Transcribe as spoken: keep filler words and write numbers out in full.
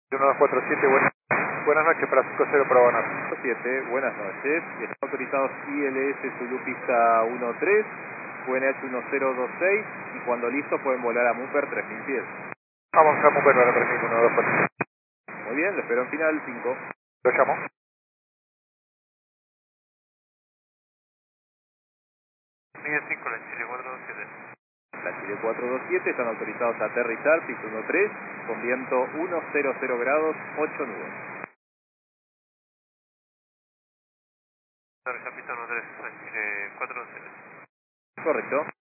uno dos cuatro siete, buenas, buenas noches para cinco cero para Bonaire. siete, buenas noches. Están autorizados I L S Zulu pista uno tres, U N H uno cero dos seis y cuando listo pueden volar a Mupper tres mil pies. Vamos a mover para tres mil uno dos cuatro. Muy bien, lo espero en final cinco. Lo llamo. Miguel cinco, la Chile cuatro dos siete. La Chile cuatro dos siete están autorizados a aterrizar pista uno tres con viento uno cero cero grados, ocho nubes. Aterriza pista uno tres, la Chile cuatro dos siete. Correcto.